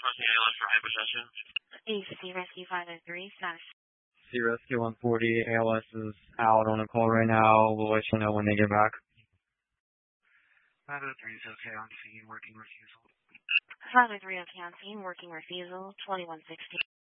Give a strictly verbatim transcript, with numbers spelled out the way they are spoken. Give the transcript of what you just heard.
requesting A L S for hypotension. A C Rescue five oh three, status. C Rescue one forty, A L S is out on a call right now. We'll let you know when they get back. five oh three is okay on scene, working refusal. five oh three okay on scene, working refusal, twenty-one sixteen.